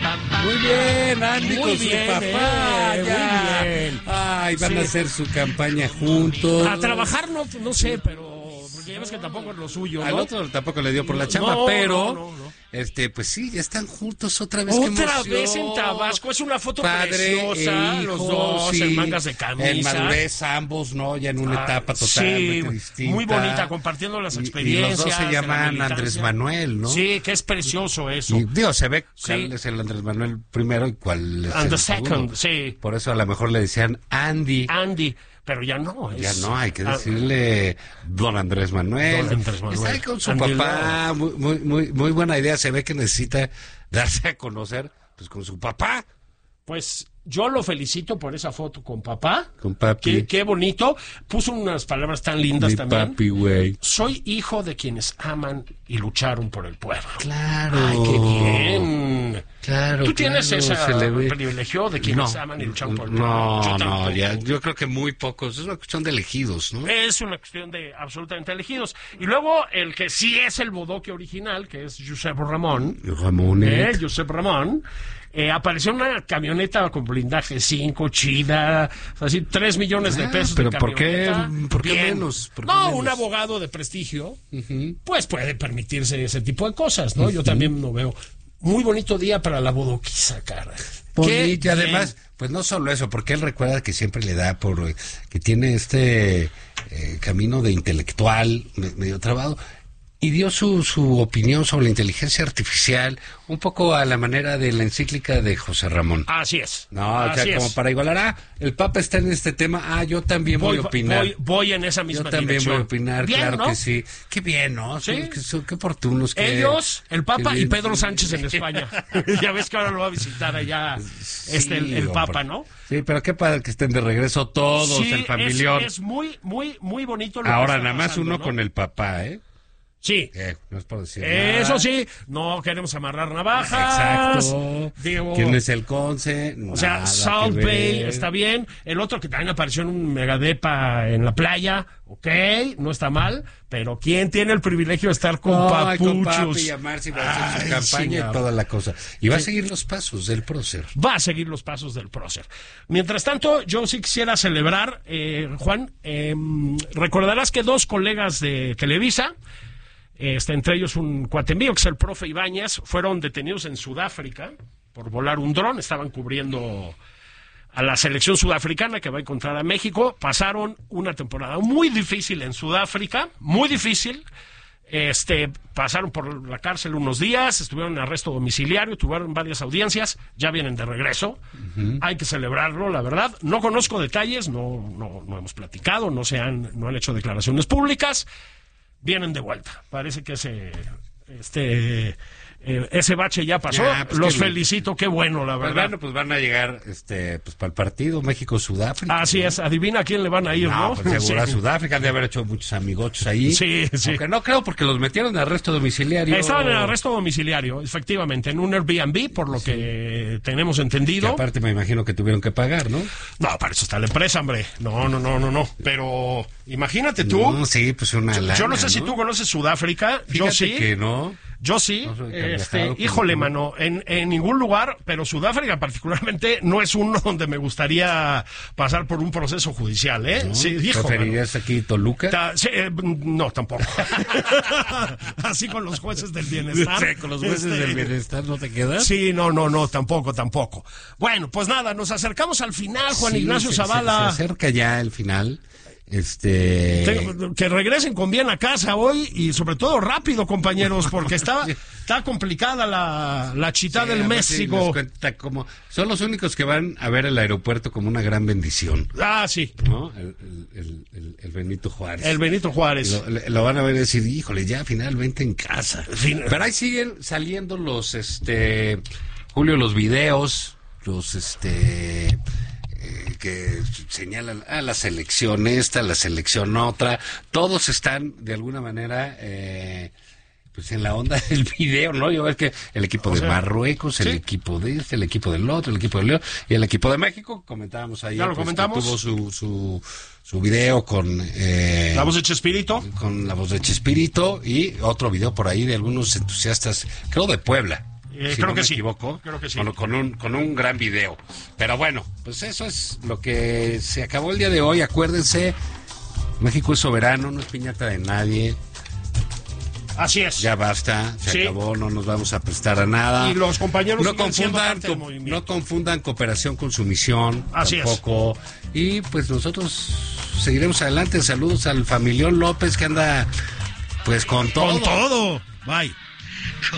Muy bien, Andy Muy con bien, su papá. muy Ya. bien. Ay, van a Sí. hacer su campaña juntos. A trabajar no sé, pero porque ya ves que tampoco es lo suyo, ¿no? Al otro tampoco le dio por la chamba, No, pero no. pues sí, ya están juntos otra vez. ¡Qué Otra emoción! vez en Tabasco, es una foto Padre preciosa, e hijo, los dos sí, en mangas de camisa. En madurez ambos, ¿no? Ya en una etapa totalmente distinta. Muy bonita, compartiendo las experiencias. Y los dos se de la llaman militancia. Andrés Manuel, ¿no? Sí, que es precioso eso. Y digo, se ve Sí. cuál es el Andrés Manuel primero y cuál es And el the second, segundo. sí. Por eso a lo mejor le decían Andy. Pero ya no. Ya no, hay que decirle don Andrés Manuel. Don Andrés Manuel. Está ahí con su Andy papá. Muy buena idea. Se ve que necesita darse a conocer pues con su papá. Pues yo lo felicito por esa foto con papá. Con papi. Qué bonito. Puso unas palabras tan lindas Mi también. papi, güey. Soy hijo de quienes aman y lucharon por el pueblo. Claro. Ay, qué bien. Claro. ¿Tú tienes ese se le ve. privilegio de quienes aman y luchan por el pueblo? No, tampoco. yo creo que muy pocos. Es una cuestión de elegidos, ¿no? Es una cuestión de absolutamente elegidos. Y luego el que sí es el bodoque original, que es Josep Ramón. Josep Ramón. Apareció en una camioneta con blindaje 5, chida, así 3 millones de pesos. Pero de ¿por qué Bien. menos? ¿Por qué No, menos? un abogado de prestigio, pues puede permitirse ese tipo de cosas, ¿no? Yo también lo veo. Muy bonito día para la bodoquiza, cara. Y además, pues no solo eso, porque él recuerda que siempre le da por que tiene este camino de intelectual medio trabado. Y dio su opinión sobre la inteligencia artificial, un poco a la manera de la encíclica de José Ramón. Así es. No, así o sea, como para igualar, el Papa está en este tema, yo también voy a opinar. Voy en esa misma Yo también dirección. voy a opinar, Bien, claro ¿no? que sí. Qué bien, ¿no? Sí. Qué oportunos. Ellos, el Papa qué y bien. Pedro Sánchez en España. Ya ves que ahora lo va a visitar allá el Papa, ¿no? Sí, pero qué padre que estén de regreso todos, Sí, el familión. es muy bonito lo que Ahora está nada más pasando, uno ¿no? con el papá, ¿eh? Sí. No es por decir Eso nada. sí, no queremos amarrar navajas. Exacto. Digo, ¿Quién es el conce? o sea, Salt Bay está bien. El otro que también apareció en un megadepa en la playa, ok, no está mal. Pero ¿quién tiene el privilegio de estar con papuchos? Con papi y amarse y va a hacer su campaña señor. y toda la cosa. Y va a seguir los pasos del prócer. Va a seguir los pasos del prócer. Mientras tanto, yo sí quisiera celebrar, Juan, recordarás que 2 colegas de Televisa, entre ellos un cuate mío, que es el profe Ibáñez, fueron detenidos en Sudáfrica por volar un dron, estaban cubriendo a la selección sudafricana que va a encontrar a México. Pasaron una temporada muy difícil en Sudáfrica, muy difícil. Pasaron por la cárcel unos días, estuvieron en arresto domiciliario, tuvieron varias audiencias, ya vienen de regreso. Hay que celebrarlo, la verdad. No conozco detalles, no hemos platicado, no han hecho declaraciones públicas. Vienen de vuelta. Parece que ese bache ya pasó. Pues los felicito, qué bueno, la verdad. Bueno, pues van a llegar pues para el partido México-Sudáfrica. Así es, adivina a quién le van a ir, ¿no? Pues seguro a Sí. Sudáfrica, han de haber hecho muchos amigochos ahí. Sí. Aunque no creo, porque los metieron en arresto domiciliario. Estaban en arresto domiciliario, efectivamente, en un Airbnb, por lo que tenemos Que entendido. aparte me imagino que tuvieron que pagar, ¿no? No, para eso está la empresa, hombre. No. Pero imagínate tú. No, sí, pues una lana, yo no sé si tú conoces Sudáfrica. Fíjate Yo sí. que no. Yo sí, No soy tan viajado como híjole, tú. mano, en ningún lugar, pero Sudáfrica particularmente no es uno donde me gustaría pasar por un proceso judicial, ¿eh? ¿No? Sí, hijo, ¿Preferirías aquí Toluca? sí, no, tampoco. Así con los jueces del bienestar. Sí, con los jueces del bienestar, ¿no te quedas? Sí, no, tampoco. Bueno, pues nada, nos acercamos al final, Juan Sí, Ignacio se Zavala. acerca ya el final. Que regresen con bien a casa hoy y sobre todo rápido, compañeros, porque está complicada la chita del a ver si México. les cuenta cómo son los únicos que van a ver el aeropuerto como una gran bendición, Sí. ¿no? El Benito Juárez. El Benito Juárez. Lo van a ver y decir, híjole, ya finalmente en casa. Pero ahí siguen saliendo los, Julio, los videos, que señalan a la selección esta, la selección otra, todos están de alguna manera pues en la onda del video, ¿no? Yo veo que el equipo de Marruecos, el equipo de el equipo del otro, el equipo del Leo y el equipo de México, comentábamos ayer, ya lo comentamos, que tuvo su video con la voz de Chespirito, con la voz de Chespirito y otro video por ahí de algunos entusiastas, creo de Puebla. si creo no que me sí. equivoco, Creo que sí. con un gran video. Pero bueno, pues eso es lo que se acabó el día de hoy. Acuérdense, México es soberano, no es piñata de nadie. Así es. Ya basta, se acabó, no nos vamos a prestar a nada. Y los compañeros no siguen siendo confundan, parte del movimiento. no confundan cooperación con sumisión. Así tampoco. Y pues nosotros seguiremos adelante. Saludos al familión López que anda pues con todo. Con todo. Bye.